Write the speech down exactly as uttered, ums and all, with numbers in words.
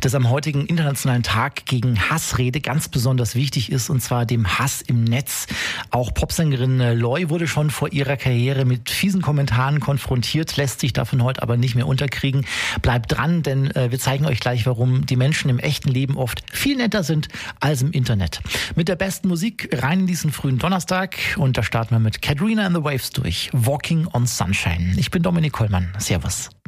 das am heutigen Internationalen Tag gegen Hassrede ganz besonders wichtig ist, und zwar dem Hass im Netz. Auch Popsängerin Loi wurde schon vor ihrer Karriere mit fiesen Kommentaren konfrontiert, lässt sich davon heute aber nicht mehr unterkriegen. Bleibt dran, denn äh, wir zeigen euch gleich, warum die Menschen im echten Leben oft viel netter sind als im Internet. Mit der besten Musik rein in diesen frühen Donnerstag, und da starten wir mit Katrina and the Waves durch. Walking on Sunshine. Ich bin Dominik Kollmann. Servus.